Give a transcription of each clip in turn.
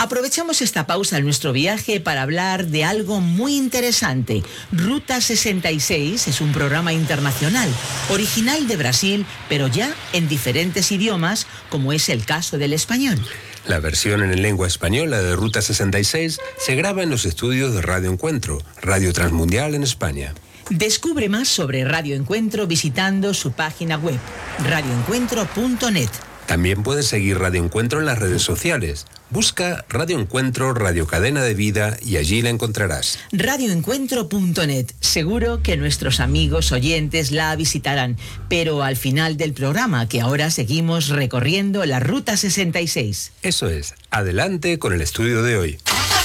Aprovechamos esta pausa en nuestro viaje para hablar de algo muy interesante. Ruta 66 es un programa internacional, original de Brasil, pero ya en diferentes idiomas, como es el caso del español. La versión en lengua española de Ruta 66 se graba en los estudios de Radio Encuentro, Radio Transmundial en España. Descubre más sobre Radio Encuentro visitando su página web, radioencuentro.net. También puedes seguir Radio Encuentro en las redes sociales. Busca Radio Encuentro, Radio Cadena de Vida y allí la encontrarás. Radioencuentro.net. Seguro que nuestros amigos oyentes la visitarán, pero al final del programa, que ahora seguimos recorriendo la Ruta 66. Eso es. Adelante con el estudio de hoy.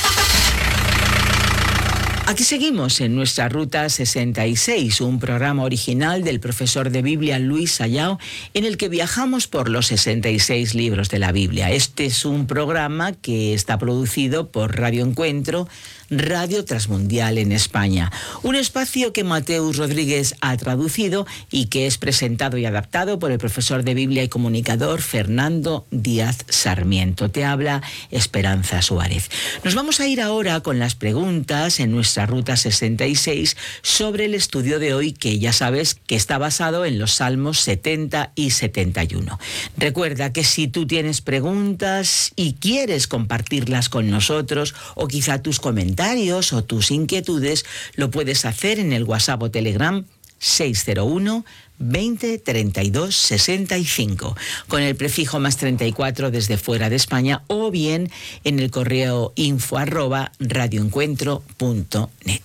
Aquí seguimos en nuestra Ruta 66, un programa original del profesor de Biblia Luis Sayao, en el que viajamos por los 66 libros de la Biblia. Este es un programa que está producido por Radio Encuentro, Radio Transmundial en España. Un espacio que Mateus Rodríguez ha traducido y que es presentado y adaptado por el profesor de Biblia y comunicador Fernando Díaz Sarmiento. Te habla Esperanza Suárez. Nos vamos a ir ahora con las preguntas en nuestra Ruta 66 sobre el estudio de hoy, que ya sabes que está basado en los Salmos 70 y 71. Recuerda que si tú tienes preguntas y quieres compartirlas con nosotros, o quizá tus comentarios o tus inquietudes, lo puedes hacer en el WhatsApp o Telegram 601 20 32 65 con el prefijo más 34 desde fuera de España, o bien en el correo info@radioencuentro.net.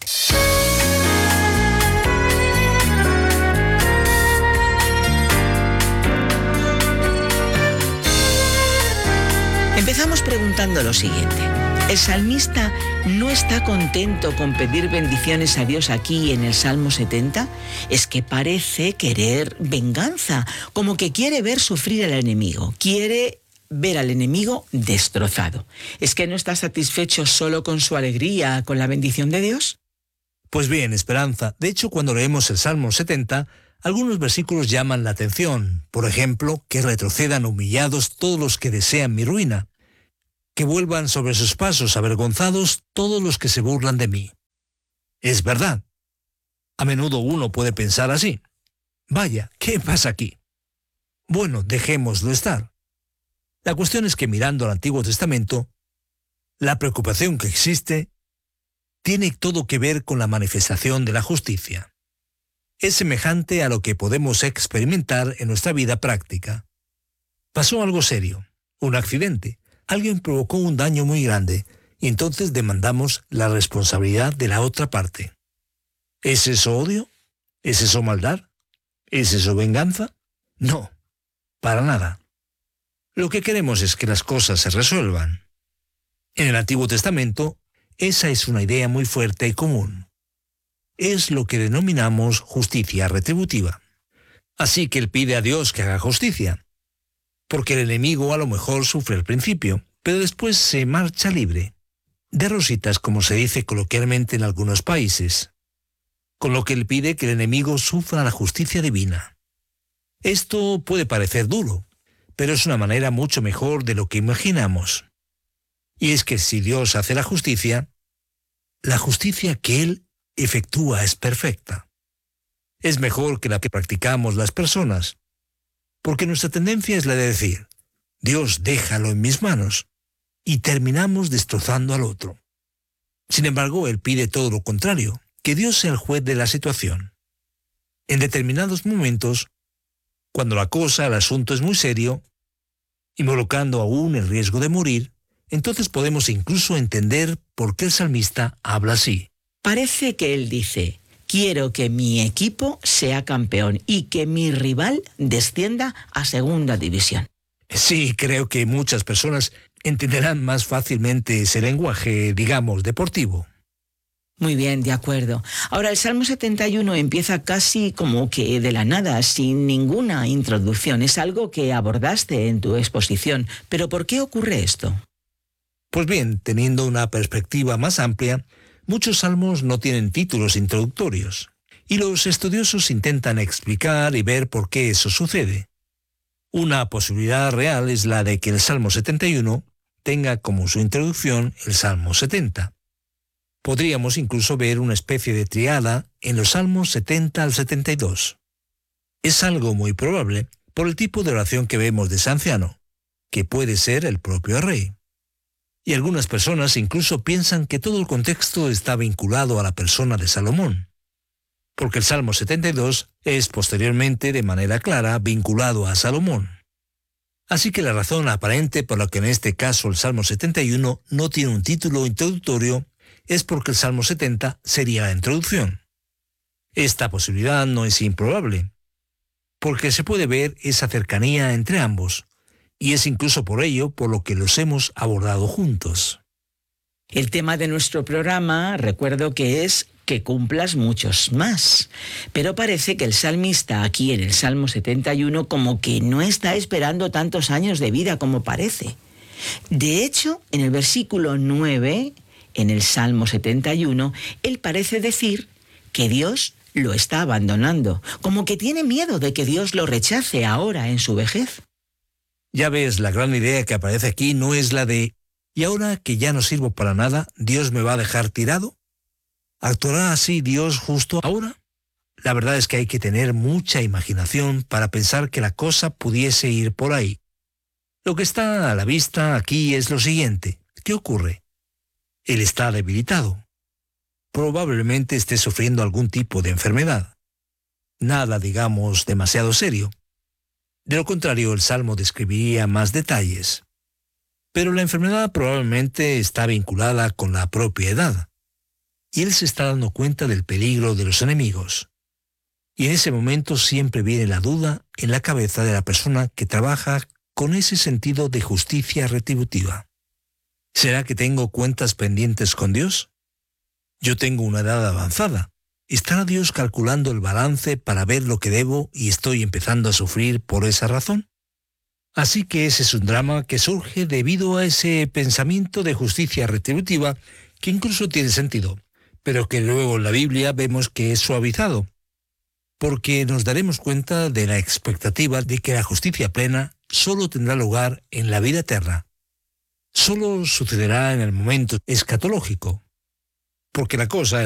Empezamos preguntando lo siguiente. El salmista no está contento con pedir bendiciones a Dios aquí en el Salmo 70. Es que parece querer venganza, como que quiere ver sufrir al enemigo, quiere ver al enemigo destrozado. ¿Es que no está satisfecho solo con su alegría, con la bendición de Dios? Pues bien, Esperanza, de hecho cuando leemos el Salmo 70, algunos versículos llaman la atención. Por ejemplo, que retrocedan humillados todos los que desean mi ruina, que vuelvan sobre sus pasos avergonzados todos los que se burlan de mí. Es verdad. A menudo uno puede pensar así. Vaya, ¿qué pasa aquí? Bueno, dejémoslo estar. La cuestión es que mirando al Antiguo Testamento, la preocupación que existe tiene todo que ver con la manifestación de la justicia. Es semejante a lo que podemos experimentar en nuestra vida práctica. Pasó algo serio, un accidente. Alguien provocó un daño muy grande y entonces demandamos la responsabilidad de la otra parte. ¿Es eso odio? ¿Es eso maldad? ¿Es eso venganza? No, para nada. Lo que queremos es que las cosas se resuelvan. En el Antiguo Testamento, esa es una idea muy fuerte y común. Es lo que denominamos justicia retributiva. Así que él pide a Dios que haga justicia, porque el enemigo a lo mejor sufre al principio, pero después se marcha libre, de rositas, como se dice coloquialmente en algunos países, con lo que él pide que el enemigo sufra la justicia divina. Esto puede parecer duro, pero es una manera mucho mejor de lo que imaginamos. Y es que si Dios hace la justicia que Él efectúa es perfecta. Es mejor que la que practicamos las personas, porque nuestra tendencia es la de decir, Dios, déjalo en mis manos, y terminamos destrozando al otro. Sin embargo, Él pide todo lo contrario, que Dios sea el juez de la situación. En determinados momentos, cuando la cosa, el asunto es muy serio, involucrando aún el riesgo de morir, entonces podemos incluso entender por qué el salmista habla así. Parece que él dice: quiero que mi equipo sea campeón y que mi rival descienda a segunda división. Sí, creo que muchas personas entenderán más fácilmente ese lenguaje, digamos, deportivo. Muy bien, de acuerdo. Ahora, el Salmo 71 empieza casi como que de la nada, sin ninguna introducción. Es algo que abordaste en tu exposición. ¿Pero por qué ocurre esto? Pues bien, teniendo una perspectiva más amplia, muchos salmos no tienen títulos introductorios, y los estudiosos intentan explicar y ver por qué eso sucede. Una posibilidad real es la de que el Salmo 71 tenga como su introducción el Salmo 70. Podríamos incluso ver una especie de triada en los Salmos 70 al 72. Es algo muy probable por el tipo de oración que vemos de ese anciano, que puede ser el propio rey. Y algunas personas incluso piensan que todo el contexto está vinculado a la persona de Salomón, porque el Salmo 72 es posteriormente de manera clara vinculado a Salomón. Así que la razón aparente por la que en este caso el Salmo 71 no tiene un título introductorio es porque el Salmo 70 sería la introducción. Esta posibilidad no es improbable, porque se puede ver esa cercanía entre ambos, y es incluso por ello por lo que los hemos abordado juntos. El tema de nuestro programa, recuerdo que es que cumplas muchos más. Pero parece que el salmista aquí en el Salmo 71 como que no está esperando tantos años de vida como parece. De hecho, en el versículo 9, en el Salmo 71, él parece decir que Dios lo está abandonando, como que tiene miedo de que Dios lo rechace ahora en su vejez. Ya ves, la gran idea que aparece aquí no es la de «¿Y ahora que ya no sirvo para nada, Dios me va a dejar tirado? ¿Actuará así Dios justo ahora?» La verdad es que hay que tener mucha imaginación para pensar que la cosa pudiese ir por ahí. Lo que está a la vista aquí es lo siguiente. ¿Qué ocurre? Él está debilitado. Probablemente esté sufriendo algún tipo de enfermedad. Nada, digamos, demasiado serio. De lo contrario, el Salmo describiría más detalles. Pero la enfermedad probablemente está vinculada con la propia edad. Y él se está dando cuenta del peligro de los enemigos. Y en ese momento siempre viene la duda en la cabeza de la persona que trabaja con ese sentido de justicia retributiva. ¿Será que tengo cuentas pendientes con Dios? Yo tengo una edad avanzada. ¿Estará Dios calculando el balance para ver lo que debo y estoy empezando a sufrir por esa razón? Así que ese es un drama que surge debido a ese pensamiento de justicia retributiva que incluso tiene sentido, pero que luego en la Biblia vemos que es suavizado, porque nos daremos cuenta de la expectativa de que la justicia plena solo tendrá lugar en la vida eterna. Solo sucederá en el momento escatológico, porque la cosa